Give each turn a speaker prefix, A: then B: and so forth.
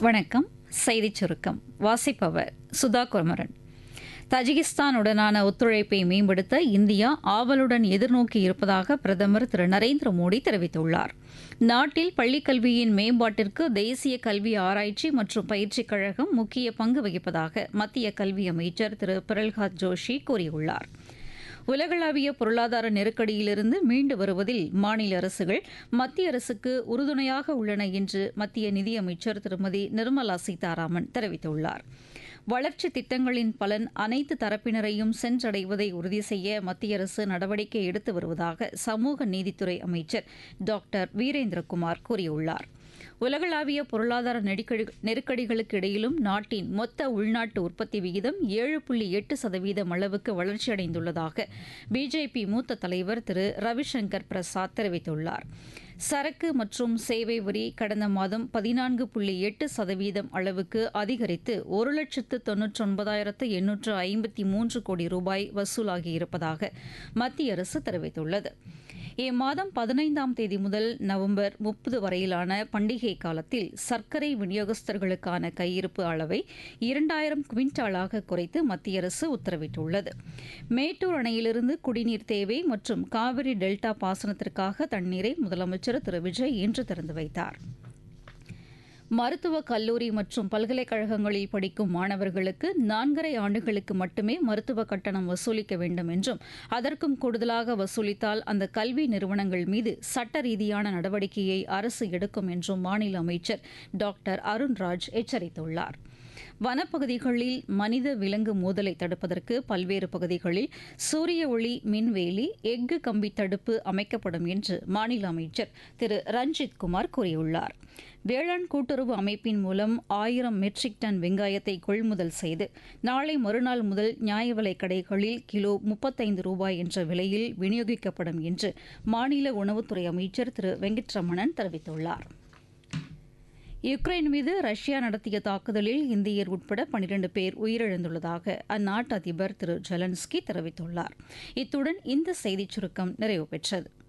A: வணக்கம். செய்திச் சுருக்கம் வாசிப்பவர் சுதா குமரன். தஜிகிஸ்தானுடனான ஒத்துழைப்பை மேம்படுத்த இந்தியா ஆவலுடன் எதிர்நோக்கி இருப்பதாக பிரதமர் திரு நரேந்திர மோடி தெரிவித்துள்ளார். நாட்டில் பள்ளிக்கல்வியின் மேம்பாட்டிற்கு தேசிய கல்வி ஆராய்ச்சி மற்றும் பயிற்சிக் கழகம் முக்கிய பங்கு வகிப்பதாக மத்திய கல்வி அமைச்சர் திரு பிரல்ஹாத் ஜோஷி கூறியுள்ளார். உலகளாவிய பொருளாதார நெருக்கடியிலிருந்து மீண்டு வருவதில் மாநில அரசுகள் மத்திய அரசுக்கு உறுதுணையாக உள்ளன என்று மத்திய நிதியமைச்சர் திருமதி நிர்மலா சீதாராமன் தெரிவித்துள்ளார். வளர்ச்சித் திட்டங்களின் பலன் அனைத்து தரப்பினரையும் சென்றடைவதை உறுதி செய்ய மத்திய அரசு நடவடிக்கை எடுத்து வருவதாக சமூக நீதித்துறை அமைச்சர் டாக்டர் வீரேந்திரகுமார் கூறியுள்ளார். உலகளாவிய பொருளாதார நெருக்கடிகளுக்கு இடையிலும் நாட்டின் மொத்த உள்நாட்டு உற்பத்தி விகிதம் 7.8% அளவுக்கு வளர்ச்சியடைந்துள்ளதாக பிஜேபி மூத்த தலைவர் திரு ரவிசங்கர் பிரசாத் தெரிவித்துள்ளார். சரக்கு மற்றும் சேவை வரி கடந்த மாதம் 14.8% அளவுக்கு அதிகரித்து 1,99,853 கோடி ரூபாய் வசூலாகியிருப்பதாக மத்திய அரசு தெரிவித்துள்ளது. இம்மாதம் 15ஆம் தேதி முதல் நவம்பர் 30 வரையிலான பண்டிகை காலத்தில் சர்க்கரை விநியோகஸ்தர்களுக்கான கையிருப்பு அளவை 2000 குவிண்டாலாக குறைத்து மத்திய அரசு உத்தரவிட்டுள்ளது. மேட்டூர் அணையிலிருந்து குடிநீர் தேவை மற்றும் காவிரி டெல்டா பாசனத்திற்காக தண்ணீரை முதலமைச்சர் திரு விஜய் இன்று திறந்து வைத்தார். மருத்துவக் கல்லூரி மற்றும் பல்கலைக்கழகங்களில் படிக்கும் மாணவர்களுக்கு 4.5 ஆண்டுகளுக்கு மட்டுமே மருத்துவ கட்டணம் வசூலிக்க வேண்டும் என்றும் அதற்கும் கூடுதலாக வசூலித்தால் அந்த கல்வி நிறுவனங்கள் மீது சட்ட ரீதியான நடவடிக்கையை அரசு எடுக்கும் என்றும் மாநில அமைச்சர் டாக்டர் அருண்ராஜ் எச்சரித்துள்ளார். வனப்பகுதிகளில் மனித விலங்கு மோதலை தடுப்பதற்கு பல்வேறு பகுதிகளில் சூரிய ஒளி மின்வேலி எஃகு கம்பி தடுப்பு அமைக்கப்படும் என்று மாநில அமைச்சர் திரு ரஞ்சித் குமார் கூறியுள்ளார். வேளாண் கூட்டுறவு அமைப்பின் மூலம் 1000 மெட்ரிக் டன் வெங்காயத்தை கொள்முதல் செய்து நாளை மறுநாள் முதல் நியாய விலைக் கடைகளில் கிலோ 35 ரூபாய் என்ற விலையில் விநியோகிக்கப்படும் என்று மாநில உணவுத்துறை அமைச்சர் திரு வெங்கட்ரமணன் தெரிவித்துள்ளார். யுக்ரைன் மீது ரஷ்யா நடத்திய தாக்குதலில் இந்தியர் உட்பட 12 பேர் உயிரிழந்துள்ளதாக அந்நாட்டு அதிபர் திரு ஜெலன்ஸ்கி தெரிவித்துள்ளார். இத்துடன் இந்த செய்திச் சுருக்கம் நிறைவு பெற்றது.